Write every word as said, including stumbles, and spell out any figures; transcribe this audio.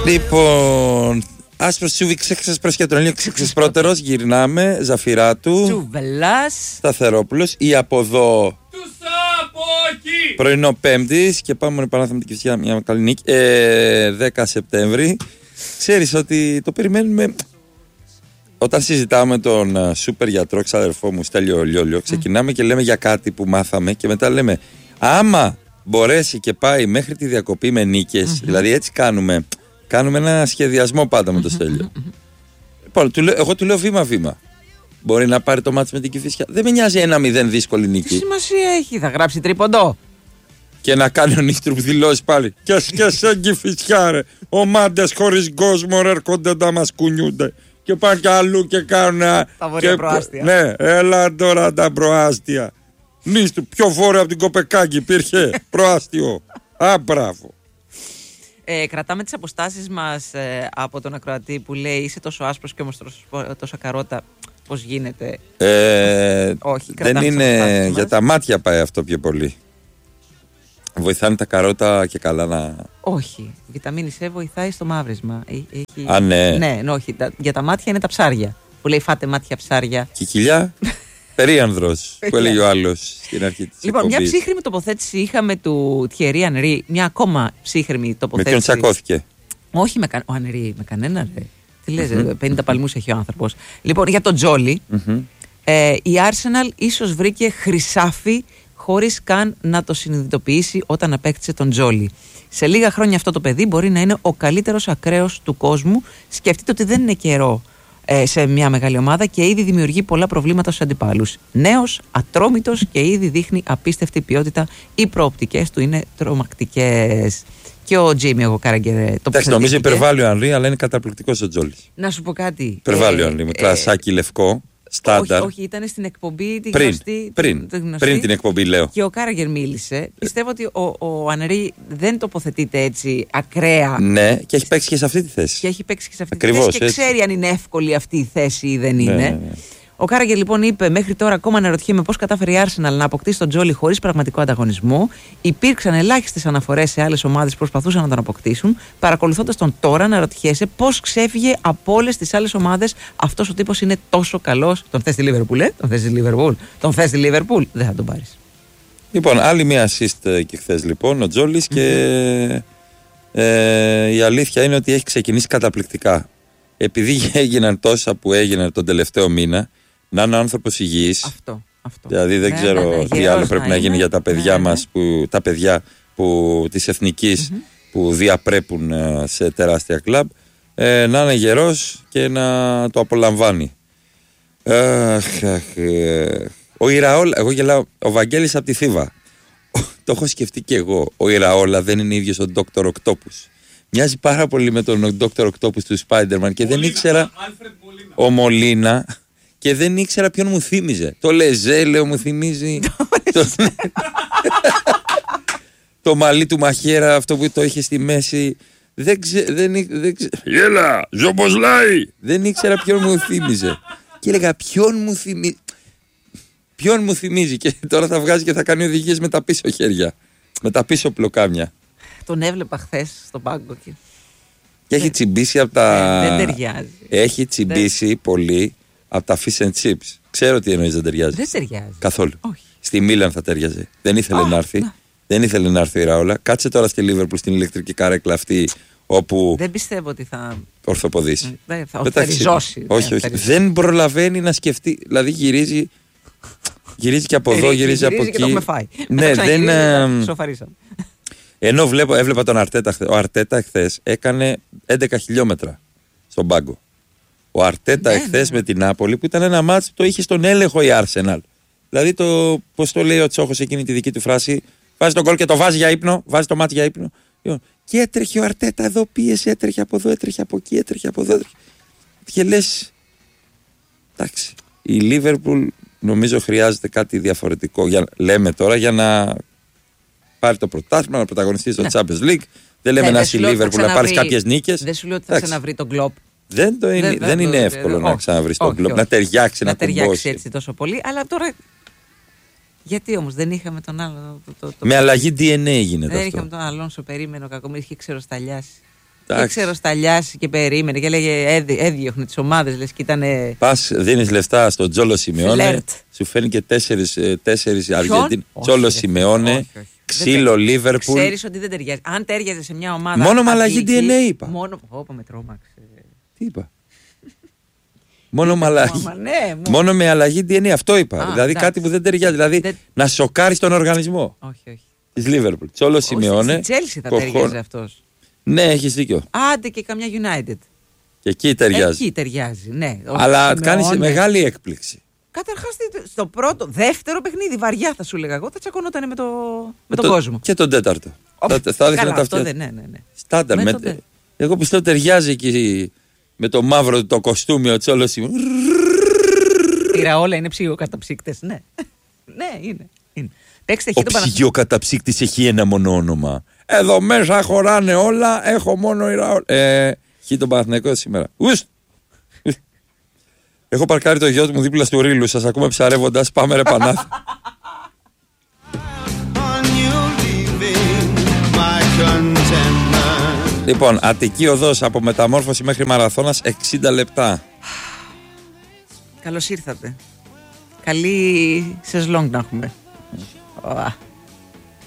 Λοιπόν, άσπρο τσούβι, ξέξες προσκετρονίο, ξέξες πρώτερος, γυρνάμε, Ζαφυράτου, Τσουβελάς, Σταθερόπουλος, ή από εδώ, Τους από εκεί. πρωινό Πέμπτης και πάμε με Πανάθα με την Κηφισιά, μια καλή νίκη, ε, δέκα Σεπτέμβρη. Ξέρεις ότι το περιμένουμε. Όταν συζητάμε τον σούπερ γιατρό, ξαδερφό μου, Στέλιο Λιόλιο, ξεκινάμε και λέμε για κάτι που μάθαμε και μετά λέμε άμα μπορέσει και πάει μέχρι τη διακοπή με νίκες, mm-hmm. δηλαδή έτσι κάνουμε, κάνουμε ένα σχεδιασμό πάντα με το Στέλιο. Λοιπόν, του λέω, εγώ του λέω βήμα-βήμα. Μπορεί να πάρει το μάτς με την Κηφισιά. Δεν με νοιάζει ένα μηδέν δύσκολη νίκη. τι σημασία έχει, θα γράψει τρίποντο. Και να κάνει ο Νίστρουπ δηλώσει πάλι. Και και σε Κηφισιά, ρε. Ομάδες χωρίς κόσμο ρε, έρχονται να μας κουνιούνται. Και πάνε και αλλού και κάνουν. Τα βόρεια προάστια. Ναι, έλα τώρα τα προάστια. Νίστρουπ, πιο βόρεια από την Κοπεκάκη υπήρχε προάστιο. Α, μπράβο. Ε, κρατάμε τις αποστάσεις μας ε, από τον ακροατή που λέει είσαι τόσο άσπρος και όμως τόσο, τόσο καρότα. Πώς γίνεται. Ε, Όχι, δεν είναι για τα μάτια πάει αυτό πιο πολύ. Βοηθάνε τα καρότα και καλά να. Όχι. Η βιταμίνη C βοηθάει στο μαύρισμα. Έχει... Α, ναι. Ναι, ναι, όχι. Τα... Για τα μάτια είναι τα ψάρια. Που λέει φάτε μάτια ψάρια. Και η κοιλιά. Περίανδρος. Που έλεγε ο άλλος στην αρχή της Λοιπόν, εκπομπής. μια ψύχρημη τοποθέτηση είχαμε του Thierry Henry. Μια ακόμα ψύχρημη τοποθέτηση. Με ποιον τσακώθηκε. Όχι με κα... ο Henry, με κανέναν. Ρε. Τι λες, mm-hmm. πενήντα παλμούς έχει ο άνθρωπος. Λοιπόν, για τον Τζόλι, mm-hmm. ε, η Arsenal ίσως βρήκε χρυσάφι χωρίς καν να το συνειδητοποιήσει όταν απέκτησε τον Τζόλι. Σε λίγα χρόνια αυτό το παιδί μπορεί να είναι ο καλύτερος ακραίος του κόσμου. Σκεφτείτε ότι δεν είναι καιρό ε, σε μια μεγάλη ομάδα και ήδη δημιουργεί πολλά προβλήματα στους αντιπάλους. Νέος, ατρόμητος και ήδη δείχνει απίστευτη ποιότητα. Οι προοπτικές του είναι τρομακτικές. Και ο Τζίμι, εγώ Κάραγκερ. Εντάξει, νομίζω υπερβάλλει ο Ανρί, αλλά είναι καταπληκτικός ο Τζόλις. Να σου πω κάτι. Υπερβάλλει ο ε, Ανρί, με ε, κρασάκι λευκό. Στάνταρ. Όχι, όχι, ήταν στην εκπομπή τη πριν, γνωστή, πριν, τη γνωστή. πριν την εκπομπή, λέω. Και ο Κάραγκερ μίλησε. Πιστεύω ότι ο, ο Ανρί δεν τοποθετείται έτσι ακραία. Ναι, και έχει παίξει και σε αυτή τη θέση. Και έχει παίξει και σε αυτή Ακριβώς, τη θέση και ξέρει αν είναι εύκολη αυτή η θέση ή δεν είναι. Ναι, ναι, ναι. Ο Κάραγκερ λοιπόν είπε: μέχρι τώρα ακόμα αναρωτιέμαι πώς κατάφερε η Arsenal να αποκτήσει τον Τζόλι χωρίς πραγματικό ανταγωνισμό. Υπήρξαν ελάχιστες αναφορές σε άλλες ομάδες που προσπαθούσαν να τον αποκτήσουν. Παρακολουθώντας τον τώρα, να ρωτιέσαι πώς ξέφυγε από όλες τις άλλες ομάδες. Αυτός ο τύπος είναι τόσο καλός. Τον θες στη Λίβερπουλ, ε? Τον θες στη Λίβερπουλ. Τον θες στη Λίβερπουλ. Δεν θα τον πάρεις. Λοιπόν, άλλη μία assist και χθες λοιπόν ο Τζόλις mm-hmm. και ε, η αλήθεια είναι ότι έχει ξεκινήσει καταπληκτικά. Επειδή έγιναν τόσα που έγιναν τον τελευταίο μήνα. Να είναι ο άνθρωπος υγιής. Αυτό, αυτό. Δηλαδή δεν ναι, ξέρω ναι, ναι, τι άλλο πρέπει να, να γίνει για τα παιδιά ναι, μας, ναι. Που, τα παιδιά που, της εθνικής mm-hmm. που διαπρέπουν ε, σε τεράστια κλαμπ. Ε, να είναι γερός και να το απολαμβάνει. Ε, ε, ο Ιραόλα, εγώ γελάω, ο Βαγγέλης από τη Θήβα. Το έχω σκεφτεί και εγώ. Ο Ιραόλα δεν είναι ίδιος ο Ντόκτορ Οκτόπους. Μοιάζει πάρα πολύ με τον Ντόκτορ Οκτόπους του Spider-Man και δεν ήξερα. Ο Μολίνα. Και δεν ήξερα ποιον μου θύμιζε. Το Λεζέ, λέω, μου θυμίζει. το... το μαλλί του μαχαίρα, αυτό που το είχε στη μέση. Δεν ξέρω. Δεν, δεν ξε... Γέλα, Ζομποσλάι. Δεν ήξερα ποιον μου θύμιζε. Και έλεγα, ποιον μου θυμίζει. Ποιον μου θυμίζει. Και τώρα θα βγάζει και θα κάνει οδηγίες με τα πίσω χέρια. Με τα πίσω πλοκάμια. Τον έβλεπα χθες στον πάγκο. Και, και έχει τσιμπήσει από τα. Δεν ταιριάζει. Έχει τσιμπήσει δεν... πολύ. Από τα fish and chips. Ξέρω τι εννοείς δεν ταιριάζει. Δεν ταιριάζει. Καθόλου. Όχι. Στη Μίλαν θα ταιριάζει. Δεν ήθελε oh, να έρθει. Ναι. Δεν ήθελε να έρθει η Ραόλα. Κάτσε τώρα στη Λίβερπουλ στην ηλεκτρική καρέκλα αυτή όπου. Δεν πιστεύω ότι θα. Ορθοποδήσει. Δεν θα ορθοποδήσει. Όχι, όχι. Δεν προλαβαίνει να σκεφτεί. Δηλαδή γυρίζει. Γυρίζει και από εδώ, γυρίζει από εκεί. Και το έχουμε φάει. Ναι, δεν. Σοφαρίσαμε. Ενώ βλέπω, έβλεπα τον Αρτέτα. Ο Αρτέτα χθες έκανε έντεκα χιλιόμετρα στον πάγκο. Ο Αρτέτα ναι, εχθές ναι. με την Νάπολη που ήταν ένα μάτς που το είχε στον έλεγχο η Arsenal. Δηλαδή το, πώς το λέει ο Τσόχος εκείνη τη δική του φράση, βάζει τον γκολ και το βάζει για ύπνο, βάζει το μάτι για ύπνο. Και έτρεχε ο Αρτέτα εδώ, πίεσε, έτρεχε από εδώ, έτρεχε από εκεί, έτρεχε από εδώ. Έτρεχε. Και λες, εντάξει, η Λίβερπουλ νομίζω χρειάζεται κάτι διαφορετικό. Για, λέμε τώρα για να πάρει το πρωτάθλημα, να πρωταγωνιστεί στο ναι. Champions League. Δεν λέμε ναι, να είσαι η Λίβερπουλ να πάρει κάποιες νίκες. Δεν σου λέω ότι θα ξαναβρει τον Κλοπ. Δεν, το είναι, δεν, δεν είναι δεν, εύκολο δεν, να ξαναβρει τον Κλοπ, να ταιριάξει, να, να ταιριάξει έτσι τόσο πολύ. Αλλά τώρα. Γιατί όμως δεν είχαμε τον άλλο. Το, το, το... Με αλλαγή ντι εν έι γίνεται δεν αυτό. Δεν είχαμε τον Αλόνσο, περίμενο κακομοίρη, είχε ξεροσταλιάσει. Δεν ξέρω, σταλιάσει και περίμενε και έλεγε έδιωχνε τις ομάδες, λες και ήταν. Πας, δίνεις λεφτά στον Τσόλο Σιμεώνε, σου φέρνει και τέσσερις, τέσσερις Αργεντίνοι. Τσόλο Σιμεώνε, ξύλο Λίβερπουλ. Ξέρεις ότι δεν ταιριάζει. Αν ταιριάζει σε μια ομάδα. Μόνο με αλλαγή ντι εν έι είπα. Μόνο. Όπα, με τρόμαξε. Τι είπα. Μόνο, με αλλαγή... ναι, μόνο με αλλαγή ντι εν έι, αυτό είπα. Α, δηλαδή εντάξει. Κάτι που δεν ταιριάζει. Δηλαδή δεν... να σοκάρει τον οργανισμό. Όχι, όχι. Τη Λίβερπουλ. Τσόλο Σιμεώνε. Στην Τσέλσι θα ταιριάζει αυτός. Ναι, έχεις δίκιο. Άντε και καμιά United. Και εκεί ταιριάζει. Εκεί ταιριάζει, ναι. Αλλά κάνει μεγάλη έκπληξη. Καταρχάς, στο πρώτο, δεύτερο παιχνίδι, βαριά θα σου λέγα εγώ, θα τσακωνόταν με, το, με, με τον το, κόσμο. Και τον τέταρτο. Ο, θα θα καλά, τα αυτό δεν, ναι, ναι, ναι. Στάνταρ. Με, με, εγώ πιστεύω ταιριάζει εκεί με το μαύρο το κοστούμι, ο Τσόλος. Πήρα όλα, είναι ψυγειοκαταψύκτες, ναι. Ναι, είναι. είναι. Παίξτε, ο ψυγειοκαταψύκτης έχει ένα μόνο όνομα. Εδώ μέσα χωράνε όλα, έχω μόνο η Ραόλ. Ε, χει τον Παναθηναϊκό σήμερα. Ουστ! Έχω παρκάρει το γιο μου δίπλα στο Ρήλου. Σας ακούμε ψαρεύοντας. Πάμε ρε Πανάθη. Λοιπόν, Αττική οδός από Μεταμόρφωση μέχρι Μαραθώνας εξήντα λεπτά. Καλώς ήρθατε. Καλή σεζλόγκ να έχουμε.